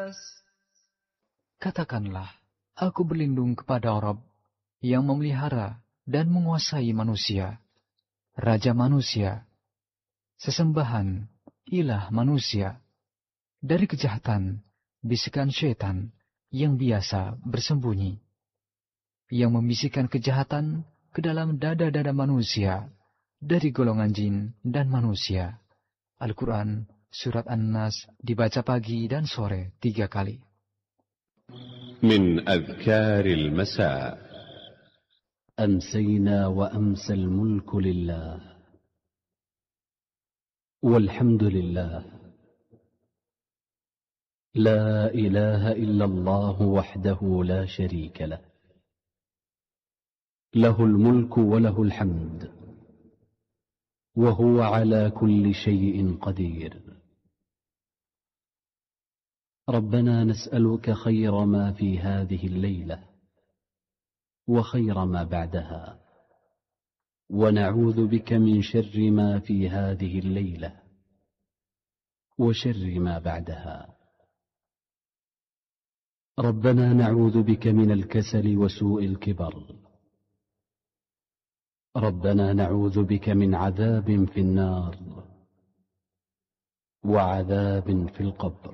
Katakanlah, aku berlindung kepada Rabb yang memelihara dan menguasai manusia, Raja manusia, sesembahan, ilah manusia, dari kejahatan, bisikan syaitan yang biasa bersembunyi, yang membisikkan kejahatan ke dalam dada-dada manusia, dari golongan jin dan manusia. Al-Quran, Surat An-Nas, dibaca pagi dan sore 3 kali. من أذكار المساء. أمسينا وأمسى الملك لله والحمد لله لا إله إلا الله وحده لا شريك له له الملك وله الحمد وهو على كل شيء قدير ربنا نسألك خير ما في هذه الليلة وخير ما بعدها ونعوذ بك من شر ما في هذه الليلة وشر ما بعدها ربنا نعوذ بك من الكسل وسوء الكبر ربنا نعوذ بك من عذاب في النار وعذاب في القبر.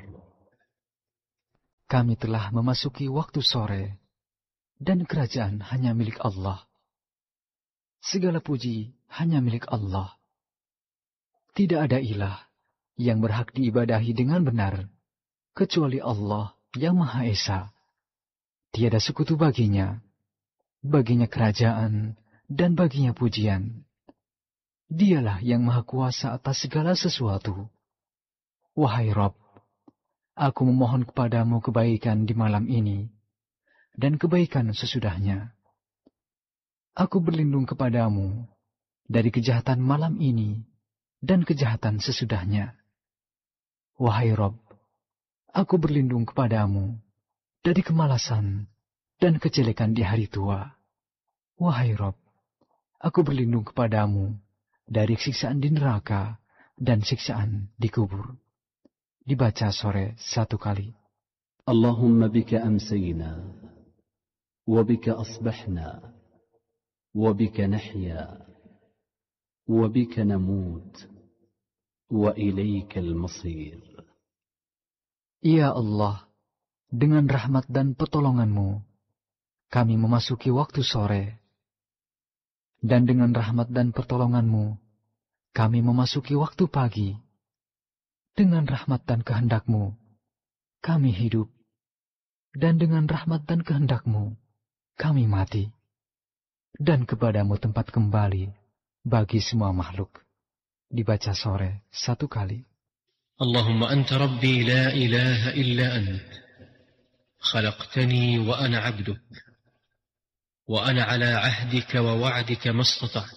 Kami telah memasuki waktu sore, dan kerajaan hanya milik Allah. Segala puji hanya milik Allah. Tidak ada ilah yang berhak diibadahi dengan benar, kecuali Allah yang Maha Esa. Tiada sekutu baginya, baginya kerajaan, dan baginya pujian. Dialah yang Maha Kuasa atas segala sesuatu. Wahai Rabb, aku memohon kepadamu kebaikan di malam ini, dan kebaikan sesudahnya. Aku berlindung kepadamu dari kejahatan malam ini, dan kejahatan sesudahnya. Wahai Rabb, aku berlindung kepadamu dari kemalasan dan kejelekan di hari tua. Wahai Rabb, aku berlindung kepadamu dari siksaan di neraka dan siksaan di kubur. Dibaca sore 1 kali. Allahumma bika amsayna, wa bika asbahna, wa bika nahya, wa bika namut, wa ilaikal masir. Ya Allah, dengan rahmat dan pertolongan-Mu, kami memasuki waktu sore. Dan dengan rahmat dan pertolongan-Mu, kami memasuki waktu pagi. Dengan rahmat dan kehendak-Mu, kami hidup. Dan dengan rahmat dan kehendak-Mu, kami mati. Dan kepadamu tempat kembali bagi semua makhluk. Dibaca sore 1 kali. Allahumma anta rabbi la ilaha illa ant. Khalaqtani wa ana abduk. Wa ana ala ahdika wa wa'dika ma istata'tu.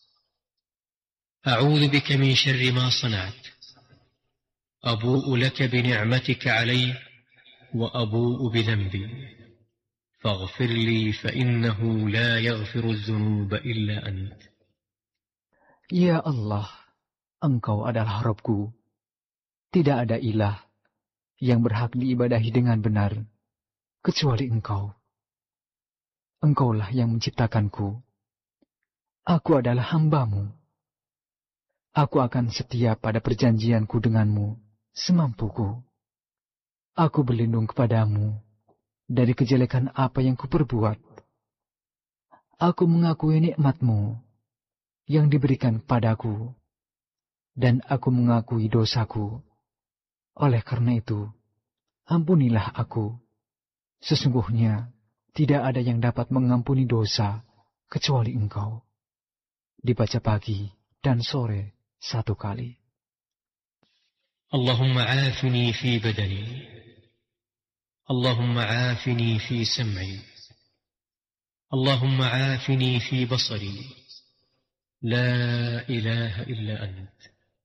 A'udhu bika min syarri ma sana'tu. أبوء لك بنعمتك علي وأبوء بذنبي فاغفر لي فإنه لا يغفر الذنوب إلا أنت. Ya Allah, Engkau adalah Rabbku. Tidak ada ilah yang berhak diibadahi dengan benar kecuali Engkau. Engkaulah yang menciptakanku. Aku adalah hamba-Mu. Aku akan setia pada perjanjianku denganmu semampuku. Aku berlindung kepadamu dari kejelekan apa yang kuperbuat. Aku mengakui nikmat-Mu yang diberikan padaku, dan aku mengakui dosaku. Oleh karena itu, ampunilah aku. Sesungguhnya tidak ada yang dapat mengampuni dosa kecuali Engkau. Dibaca pagi dan sore 1 kali. اللهم عافني في بدني اللهم عافني في سمعي اللهم عافني في بصري لا إله إلا أنت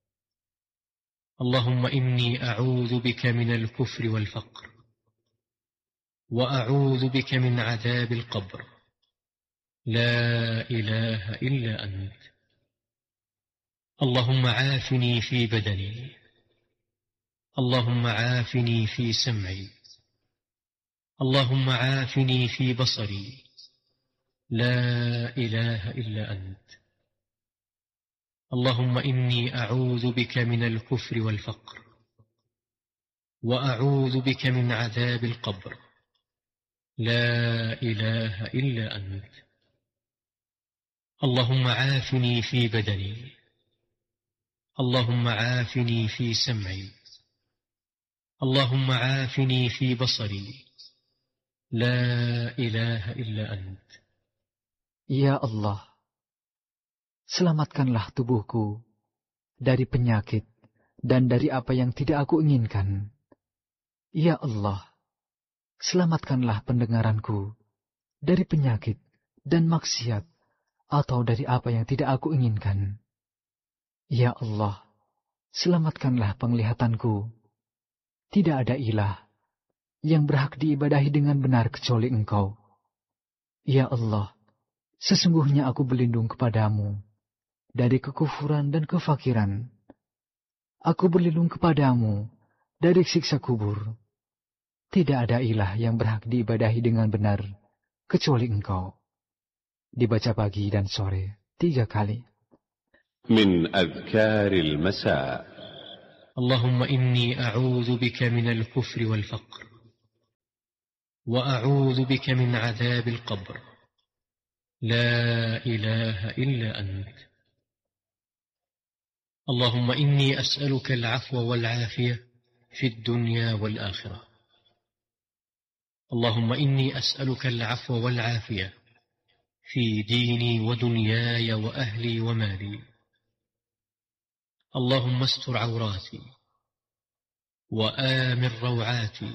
اللهم إني أعوذ بك من الكفر والفقر وأعوذ بك من عذاب القبر لا إله إلا أنت اللهم عافني في بدني اللهم عافني في سمعي اللهم عافني في بصري لا إله إلا أنت. اللهم إني أعوذ بك من الكفر والفقر، وأعوذ بك من عذاب القبر لا إله إلا أنت. اللهم عافني في بدني، اللهم عافني في سمعي، اللهم عافني في بصري لا إله إلا أنت. Ya Allah, selamatkanlah tubuhku dari penyakit dan dari apa yang tidak aku inginkan. Ya Allah, selamatkanlah pendengaranku dari penyakit dan maksiat atau dari apa yang tidak aku inginkan. Ya Allah, selamatkanlah penglihatanku. Tidak ada ilah yang berhak diibadahi dengan benar kecuali Engkau. Ya Allah, sesungguhnya aku berlindung kepadamu dari kekufuran dan kefakiran. Aku berlindung kepadamu dari siksa kubur. Tidak ada ilah yang berhak diibadahi dengan benar kecuali Engkau. Dibaca pagi dan sore 3 kali. من أذكار المساء. اللهم إني أعوذ بك من الكفر والفقر، وأعوذ بك من عذاب القبر لا إله إلا أنت. اللهم إني أسألك العفو والعافية في الدنيا والآخرة. اللهم إني أسألك العفو والعافية في ديني ودنياي وأهلي ومالي. اللهم استر عوراتي وآمن روعاتي.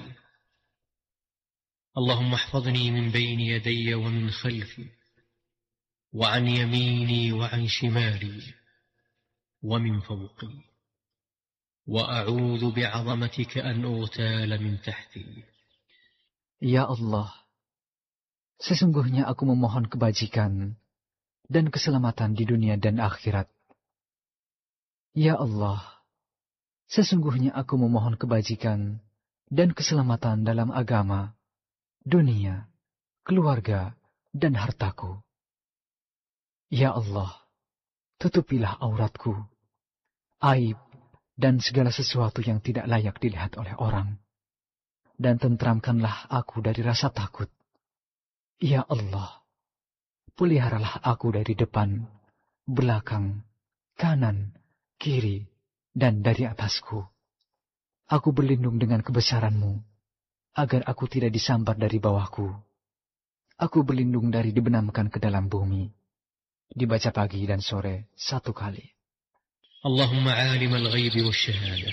اللهم احفظني من بين يدي ومن خلفي وعن يميني وعن شمالي ومن فوقي، وأعوذ بعظمتك أن أغتال من تحتي. Ya Allah, sesungguhnya aku memohon kebajikan dan keselamatan di dunia dan akhirat. Ya Allah, sesungguhnya aku memohon kebajikan dan keselamatan dalam agama, dunia, keluarga, dan hartaku. Ya Allah, tutupilah auratku, aib, dan segala sesuatu yang tidak layak dilihat oleh orang. Dan tentramkanlah aku dari rasa takut. Ya Allah, peliharalah aku dari depan, belakang, kanan, kiri, dan dari atasku. Aku berlindung dengan kebesaran-Mu, agar aku tidak disambar dari bawahku. Aku berlindung dari dibenamkan ke dalam bumi. Dibaca pagi dan sore 1 kali. اللهم عالم الغيب والشهادة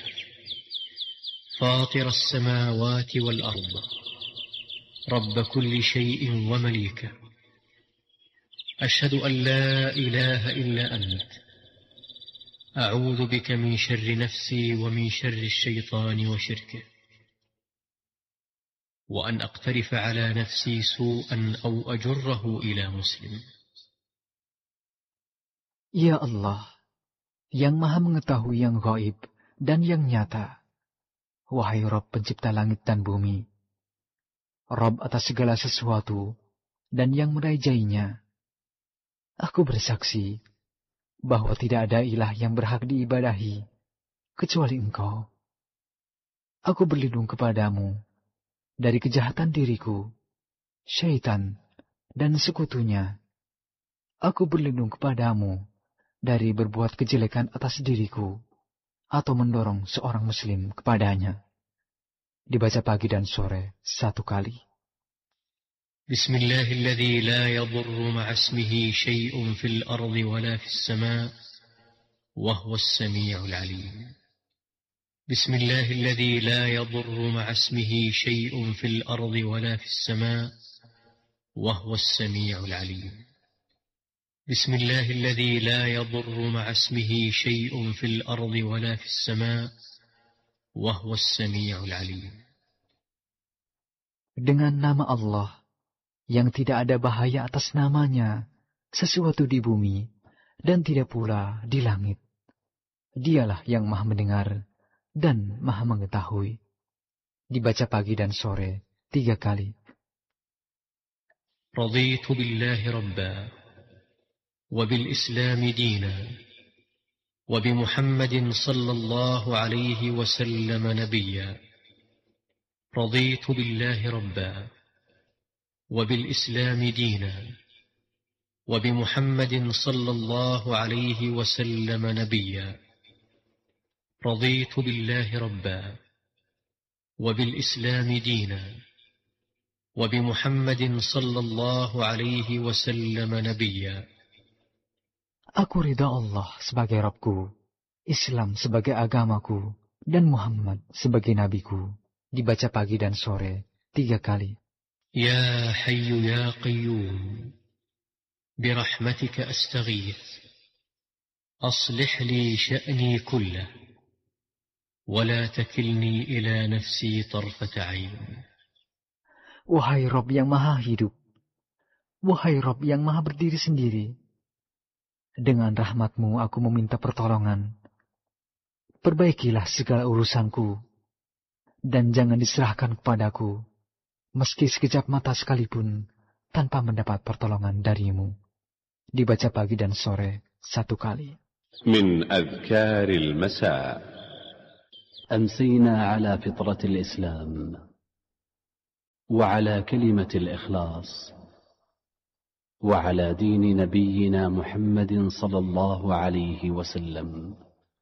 فاطر السماوات والأرض رب كل شيء ومليكه، أشهد أن لا إله إلا أنت، أعوذ بك من شر نفسي ومن شر الشيطان وشركه، وأن أقترف على نفسي سوءا أو أجره إلى مسلم. Ya Allah, yang maha mengetahui yang gaib dan yang nyata, wahai Rabb pencipta langit dan bumi, Rabb atas segala sesuatu dan yang merajainya, aku bersaksi bahwa tidak ada ilah yang berhak diibadahi kecuali Engkau. Aku berlindung kepadamu dari kejahatan diriku, syaitan, dan sekutunya. Aku berlindung kepadamu dari berbuat kejelekan atas diriku atau mendorong seorang muslim kepadanya. Dibaca pagi dan sore 1 kali. Bismillahilladzi la yadurru ma'asmihi syai'un fil ardi wala fis sama' wa huwas sami'ul 'alim. Bismillahilladzi la yadurru ma'asmihi syai'un fil ardi wala fis sama' wa huwas sami'ul 'alim. بسم الله الذي لا يضر مع اسمه شيء في الأرض ولا في السماء وهو السميع العليم. Dengan nama Allah yang tidak ada bahaya atas namanya sesuatu di bumi dan tidak pula di langit. Dialah yang maha mendengar dan maha mengetahui. Dibaca pagi dan sore 3 kali. رضيت بالله ربا وبالإسلام دينا وبمحمد صلى الله عليه وسلم نبيا رضيت بالله ربا وبالإسلام دينا وبمحمد صلى الله عليه وسلم نبيا رضيت بالله ربا وبالإسلام دينا وبمحمد صلى الله عليه وسلم نبيا. Aku ridha Allah sebagai Rabbku, Islam sebagai agamaku, dan Muhammad sebagai nabiku. Dibaca pagi dan sore 3 kali. Ya Hayyu Ya Qayyum, birahmatika astaghith, aslih li sya'ni kullah, wa la takilni ila nafsi tarfata 'ain. Wahai Rabb yang maha hidup, wahai Rabb yang maha berdiri sendiri, dengan rahmat-Mu aku meminta pertolongan. Perbaikilah segala urusanku, dan jangan diserahkan kepadaku, meski sekejap mata sekalipun, tanpa mendapat pertolongan dari-Mu. Dibaca pagi dan sore 1 kali. Min adhkaril masa. أمسينا على فطرة الإسلام وعلى كلمة الإخلاص وعلى دين نبينا محمد صلى الله عليه وسلم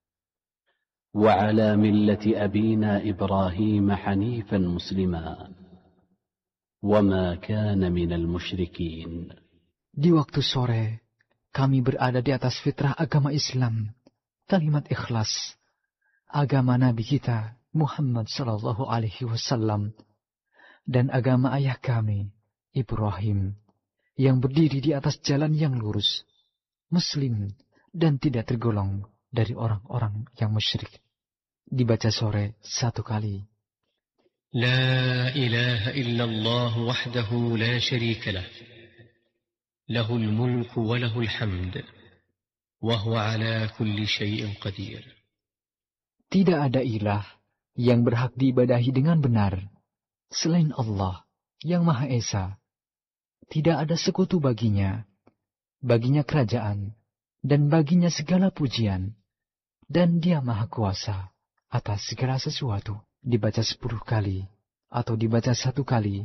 وعلى ملة أبينا إبراهيم حنيفا مسلما وما كان من المشركين. Di waktu sore, kami berada di atas fitrah agama Islam, kalimat ikhlas, agama Nabi kita Muhammad sallallahu alaihi wasallam, dan agama ayah kami Ibrahim, yang berdiri di atas jalan yang lurus, Muslim, dan tidak tergolong dari orang-orang yang musyrik. Dibaca sore 1 kali. La ilaha illallah wahdahu la syarika lah, lahul mulku wa lahul hamd, wa huwa ala kulli syai'in qadir. Tidak ada ilah yang berhak diibadahi dengan benar selain Allah yang Maha Esa. Tidak ada sekutu baginya kerajaan, dan baginya segala pujian, dan Dia Maha Kuasa atas segala sesuatu. Dibaca 10 kali, atau dibaca 1 kali.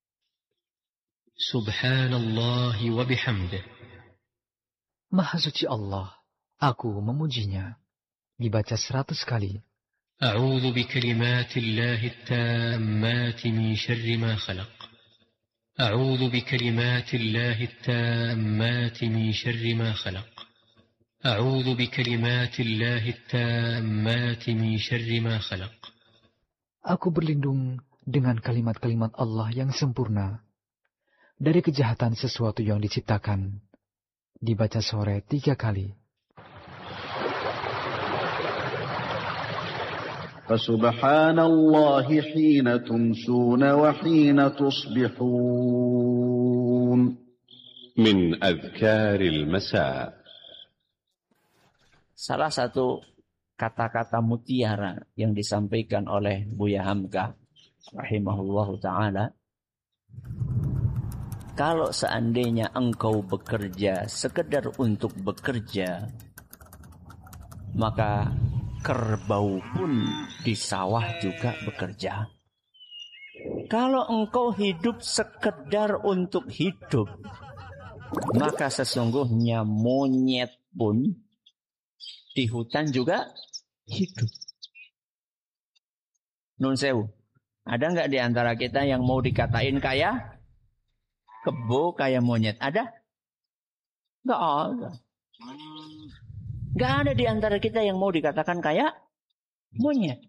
Subhanallah wa bihamdih. Maha suci Allah, aku memujinya. Dibaca 100 kali. A'udzu bikalimatillahi at-tammati min syarri ma khalaq. A'udzu bikalimatillahi at-tammati min syarri ma khalaq. A'udzu bikalimatillahi at-tammati min syarri ma khalaq. Aku berlindung dengan kalimat-kalimat Allah yang sempurna dari kejahatan sesuatu yang diciptakan. Dibaca sore 3 kali. Fasubhanallahi hina tumsuna wa hina tusbihun. Min adhkaril masa. Salah satu kata-kata mutiara yang disampaikan oleh Buya Hamka rahimahullahu ta'ala, kalau seandainya engkau bekerja sekedar untuk bekerja, maka kerbau pun di sawah juga bekerja. Kalau engkau hidup sekedar untuk hidup, maka sesungguhnya monyet pun di hutan juga hidup. Nun sewu, ada nggak di antara kita yang mau dikatain kayak kebo, kayak monyet? Ada? Nggak ada. Nggak ada di antara kita yang mau dikatakan kayak monyet.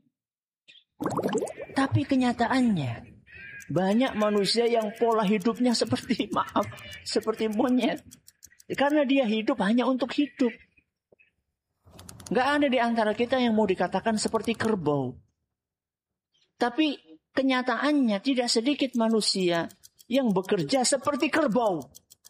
Tapi kenyataannya banyak manusia yang pola hidupnya seperti monyet. Karena dia hidup hanya untuk hidup. Nggak ada di antara kita yang mau dikatakan seperti kerbau. Tapi kenyataannya tidak sedikit manusia yang bekerja seperti kerbau.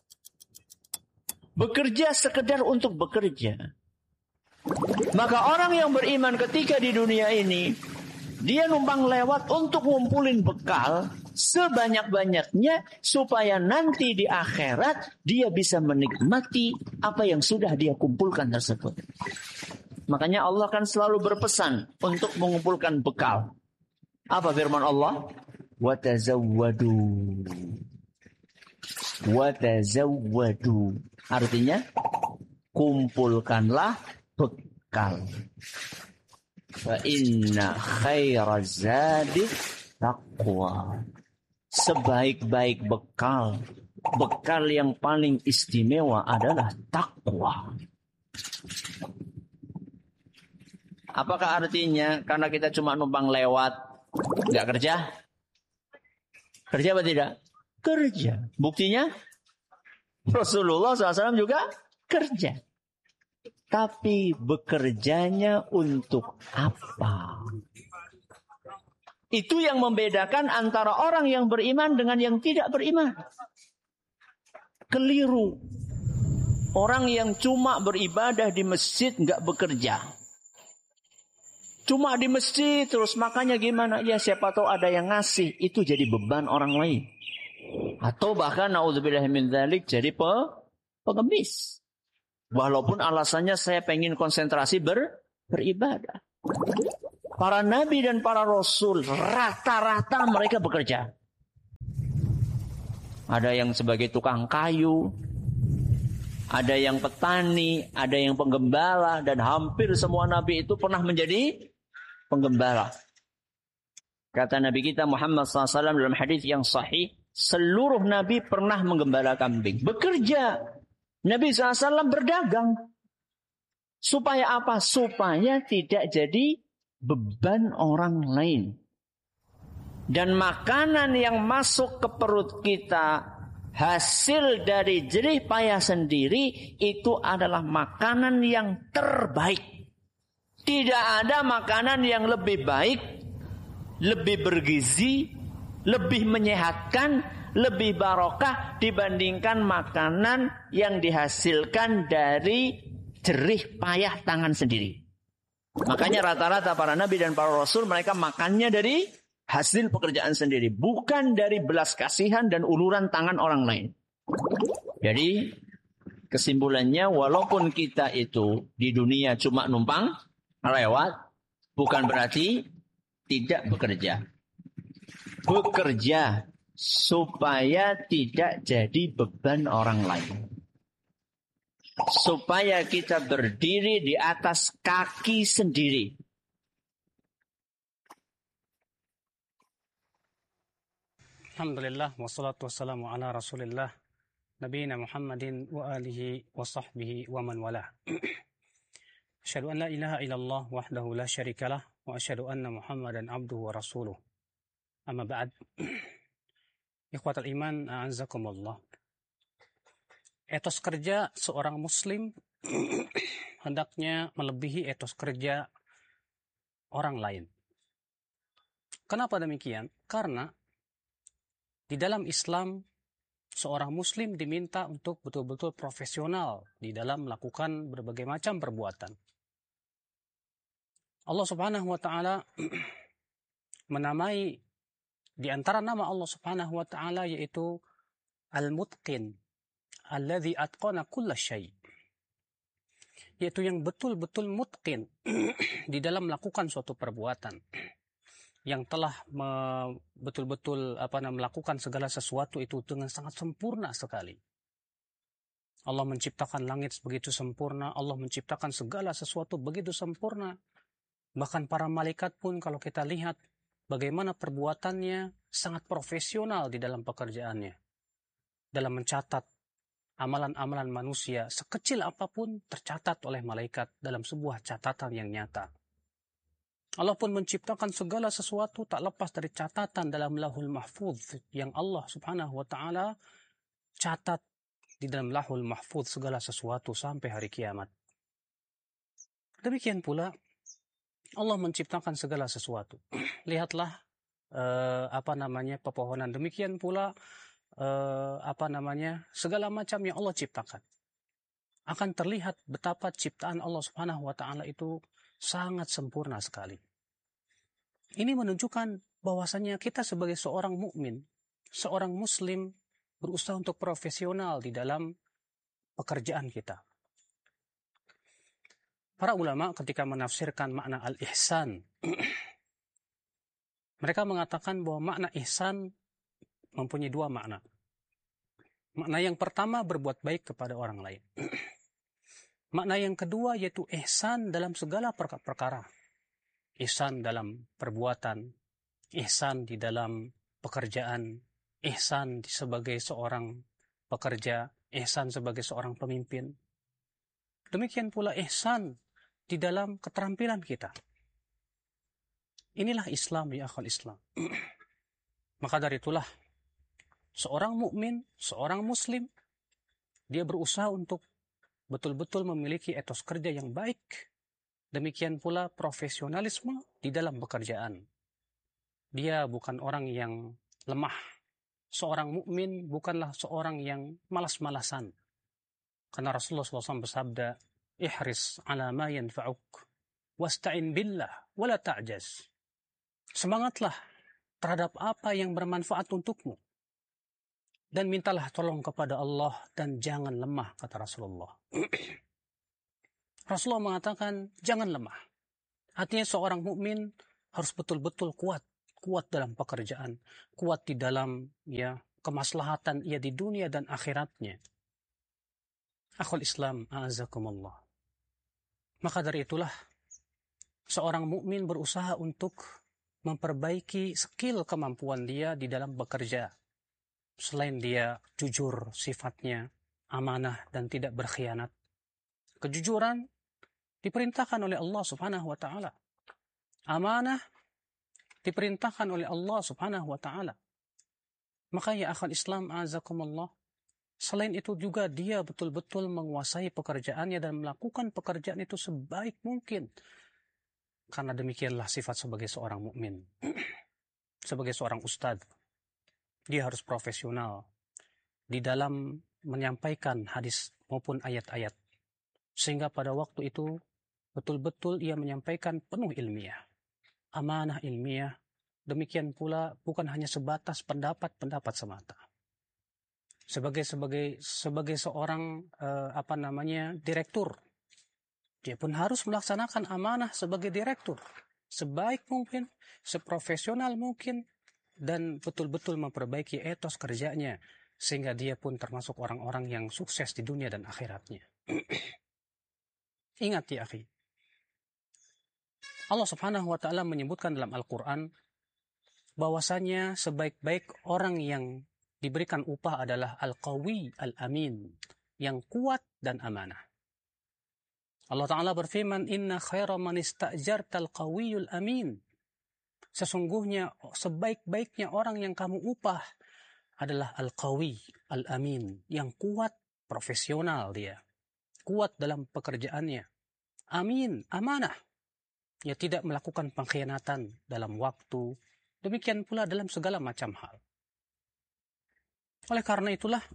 Bekerja sekedar untuk bekerja. Maka orang yang beriman ketika di dunia ini, Dia numpang lewat untuk ngumpulin bekal sebanyak-banyaknya supaya nanti di akhirat dia bisa menikmati apa yang sudah dia kumpulkan tersebut. Makanya Allah kan selalu berpesan untuk mengumpulkan bekal. Apa firman Allah? Watazawwadu. Watazawwadu. Artinya kumpulkanlah bekal. Fa inna khairaz zadi taqwa. Sebaik-baik bekal, bekal yang paling istimewa adalah takwa. Apakah artinya karena kita cuma numpang lewat nggak kerja? Kerja apa tidak? Kerja. Buktinya Rasulullah SAW juga kerja. Tapi bekerjanya untuk apa? Itu yang membedakan antara orang yang beriman dengan yang tidak beriman. Keliru. Orang yang cuma beribadah di masjid nggak bekerja. Cuma di masjid terus makanya gimana? Ya siapa tahu ada yang ngasih. Itu jadi beban orang lain. Atau bahkan naudzubillah min dzalik jadi pengemis. Walaupun alasannya saya pengen konsentrasi beribadah. Para nabi dan para rasul rata-rata mereka bekerja. Ada yang sebagai tukang kayu, ada yang petani, ada yang penggembala, dan hampir semua nabi itu pernah menjadi penggembala. Kata Nabi kita Muhammad SAW dalam hadis yang sahih, seluruh nabi pernah menggembala kambing. Bekerja. Nabi SAW berdagang. Supaya apa? Supaya tidak jadi beban orang lain. Dan makanan yang masuk ke perut kita, hasil dari jerih payah sendiri, itu adalah makanan yang terbaik. Tidak ada makanan yang lebih baik, lebih bergizi, lebih menyehatkan, lebih barokah dibandingkan makanan yang dihasilkan dari jerih payah tangan sendiri. Makanya rata-rata para nabi dan para rasul mereka makannya dari hasil pekerjaan sendiri, bukan dari belas kasihan dan uluran tangan orang lain. Jadi kesimpulannya, walaupun kita itu di dunia cuma numpang lewat, bukan berarti tidak bekerja. Bekerja supaya tidak jadi beban orang lain. Supaya kita berdiri di atas kaki sendiri. Alhamdulillah wassalatu wassalamu ala Rasulillah nabiyina Muhammadin wa alihi wa sahbihi wa man wala. Asyhadu an la ilaha illallah wahdahu la syarikalah wa asyhadu anna Muhammadan abduhu wa rasuluh. Amma ba'd. Ikhwatal iman, a'azzakumullah. Etos kerja seorang muslim hendaknya melebihi etos kerja orang lain. Kenapa demikian? Karena di dalam Islam seorang muslim diminta untuk betul-betul profesional di dalam melakukan berbagai macam perbuatan. Allah Subhanahu wa taala menamai di antara nama Allah Subhanahu wa taala yaitu Al-Mutqin, alladzi atqana kulla syai'. Yaitu yang betul-betul mutqin di dalam melakukan suatu perbuatan. Yang telah betul-betul melakukan segala sesuatu itu dengan sangat sempurna sekali. Allah menciptakan langit begitu sempurna, Allah menciptakan segala sesuatu begitu sempurna. Bahkan para malaikat pun kalau kita lihat bagaimana perbuatannya sangat profesional di dalam pekerjaannya. Dalam mencatat amalan-amalan manusia sekecil apapun tercatat oleh malaikat dalam sebuah catatan yang nyata. Allah pun menciptakan segala sesuatu tak lepas dari catatan dalam Lauhul Mahfuz yang Allah Subhanahu wa taala catat di dalam Lauhul Mahfuz segala sesuatu sampai hari kiamat. Demikian pula Allah menciptakan segala sesuatu. Lihatlah pepohonan. Demikian pula segala macam yang Allah ciptakan. Akan terlihat betapa ciptaan Allah Subhanahu wa taala itu sangat sempurna sekali. Ini menunjukkan bahwasanya kita sebagai seorang mukmin, seorang muslim, berusaha untuk profesional di dalam pekerjaan kita. Para ulama ketika menafsirkan makna al-ihsan, mereka mengatakan bahwa makna ihsan mempunyai dua makna. Makna yang pertama, berbuat baik kepada orang lain. Makna yang kedua yaitu ihsan dalam segala perkara. Ihsan dalam perbuatan, ihsan di dalam pekerjaan, ihsan sebagai seorang pekerja, ihsan sebagai seorang pemimpin. Demikian pula ihsan di dalam keterampilan kita. Inilah Islam, ya akhwal Islam. Maka dari itulah seorang mukmin, seorang muslim, dia berusaha untuk betul-betul memiliki etos kerja yang baik. Demikian pula profesionalisme di dalam pekerjaan. Dia bukan orang yang lemah. Seorang mukmin bukanlah seorang yang malas-malasan. Karena Rasulullah SAW bersabda, ihris ala ma yanfa'uk, wasta'in billah, wala ta'jaz. Semangatlah terhadap apa yang bermanfaat untukmu. Dan mintalah tolong kepada Allah dan jangan lemah, kata Rasulullah. Rasulullah mengatakan, jangan lemah. Artinya seorang mukmin harus betul-betul kuat dalam pekerjaan, kuat di dalam kemaslahatan ia di dunia dan akhiratnya. Akhul Islam, a'azakumullah. Maka dari itulah seorang mukmin berusaha untuk memperbaiki skill kemampuan dia di dalam bekerja. Selain dia jujur sifatnya, amanah dan tidak berkhianat. Kejujuran diperintahkan oleh Allah Subhanahu wa taala. Amanah diperintahkan oleh Allah Subhanahu wa taala. Maka ya akhwat Islam, azakumullah, selain itu juga dia betul-betul menguasai pekerjaannya dan melakukan pekerjaan itu sebaik mungkin. Karena demikianlah sifat sebagai seorang mukmin. Sebagai seorang ustadz, dia harus profesional di dalam menyampaikan hadis maupun ayat-ayat. Sehingga pada waktu itu betul-betul ia menyampaikan penuh ilmiah. Amanah ilmiah. Demikian pula bukan hanya sebatas pendapat-pendapat semata. Sebagai seorang direktur, dia pun harus melaksanakan amanah sebagai direktur sebaik mungkin, seprofesional mungkin, dan betul-betul memperbaiki etos kerjanya sehingga dia pun termasuk orang-orang yang sukses di dunia dan akhiratnya. Ingat ya akhi, Allah Subhanahu wa taala menyebutkan dalam Al-Qur'an bahwasanya sebaik-baik orang yang diberikan upah adalah al-qawi al-amin, yang kuat dan amanah. Allah Ta'ala berfirman, inna khaira man ista'jartal qawiyul amin. Sesungguhnya sebaik-baiknya orang yang kamu upah adalah al-qawi al-amin, yang kuat, profesional dia, kuat dalam pekerjaannya, amin, amanah, ia tidak melakukan pengkhianatan dalam waktu, demikian pula dalam segala macam hal. Oleh karena itulah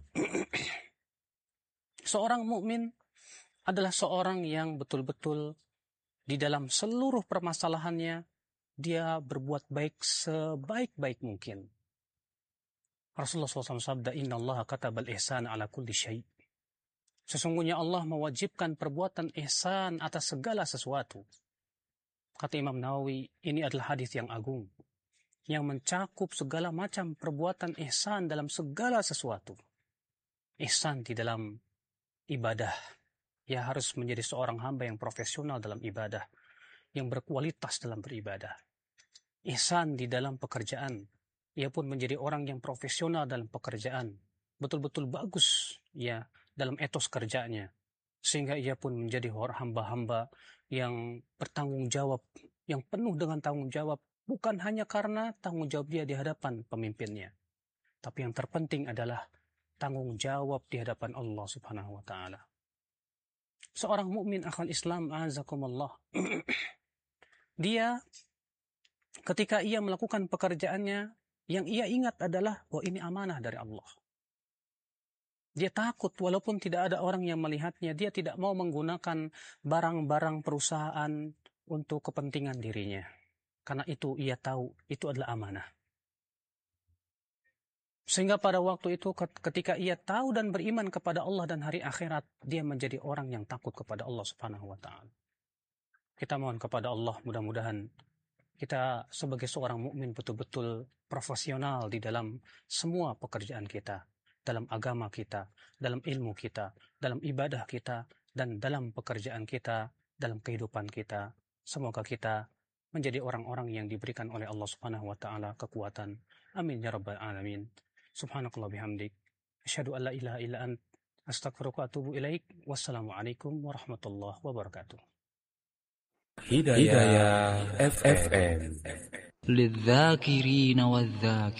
seorang mukmin adalah seorang yang betul-betul di dalam seluruh permasalahannya dia berbuat baik sebaik-baik mungkin. Rasulullah SAW sabda, Inna Allah katabal ihsan ala kulli syai'. Sesungguhnya Allah mewajibkan perbuatan ihsan atas segala sesuatu. Kata Imam Nawawi, ini adalah hadis yang agung, yang mencakup segala macam perbuatan ihsan dalam segala sesuatu. Ihsan di dalam ibadah, ia harus menjadi seorang hamba yang profesional dalam ibadah, yang berkualitas dalam beribadah. Ihsan di dalam pekerjaan, ia pun menjadi orang yang profesional dalam pekerjaan, betul-betul bagus ya dalam etos kerjanya, sehingga ia pun menjadi hamba-hamba yang bertanggung jawab, yang penuh dengan tanggung jawab, bukan hanya karena tanggung jawab dia di hadapan pemimpinnya, tapi yang terpenting adalah tanggung jawab di hadapan Allah Subhanahu wa taala. Seorang mukmin akhwal Islam, azakumullah, dia ketika ia melakukan pekerjaannya, yang ia ingat adalah bahwa ini amanah dari Allah. Dia takut walaupun tidak ada orang yang melihatnya, dia tidak mau menggunakan barang-barang perusahaan untuk kepentingan dirinya. Karena itu ia tahu itu adalah amanah. Sehingga pada waktu itu ketika ia tahu dan beriman kepada Allah dan hari akhirat, dia menjadi orang yang takut kepada Allah Subhanahu wa taala. Kita mohon kepada Allah mudah-mudahan kita sebagai seorang mukmin betul-betul profesional di dalam semua pekerjaan kita, dalam agama kita, dalam ilmu kita, dalam ibadah kita, dan dalam pekerjaan kita, dalam kehidupan kita. Semoga kita menjadi orang-orang yang diberikan oleh Allah Subhanahu wa taala kekuatan. Amin ya rabbal alamin. Subhanakallah bihamdik. Asyhadu an la ilaha illa ant. Astaghfiruka wa atubu ilaik. Wassalamualaikum warahmatullahi wabarakatuh. Hidayah FM. للذاكرين والذاكرات